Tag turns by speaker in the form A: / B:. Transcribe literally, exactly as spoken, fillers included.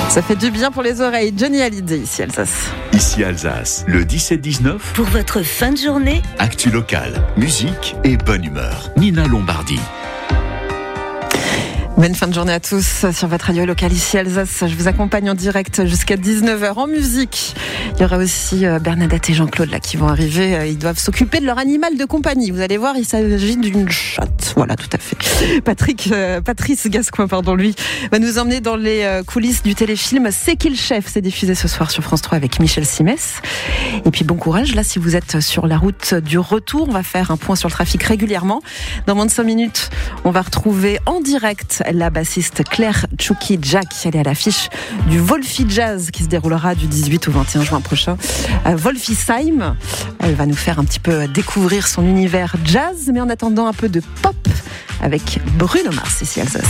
A: Ça fait du bien pour les oreilles. Johnny Hallyday, ici Alsace.
B: Ici Alsace, le dix-sept dix-neuf.
C: Pour votre fin de journée,
B: Actu locale, musique et bonne humeur. Nina Lombardi.
A: Bonne fin de journée à tous sur votre radio locale ici Alsace. Je vous accompagne en direct jusqu'à dix-neuf heures en musique. Il y aura aussi Bernadette et Jean-Claude là qui vont arriver. Ils doivent s'occuper de leur animal de compagnie. Vous allez voir, il s'agit d'une chatte. Voilà, tout à fait. Patrick, euh, Patrice Gascoin, pardon, lui, va nous emmener dans les coulisses du téléfilm C'est qui le chef ? C'est diffusé ce soir sur France trois avec Michel Simès. Et puis bon courage, là, si vous êtes sur la route du retour, on va faire un point sur le trafic régulièrement. Dans moins de cinq minutes, on va retrouver en direct la bassiste Claire Chouki Jack. Elle est à l'affiche du Wolfie Jazz qui se déroulera du dix-huit au vingt et un juin prochain à Wolfisheim. Elle va nous faire un petit peu découvrir son univers jazz, mais en attendant un peu de pop avec Bruno Mars ici Alsace.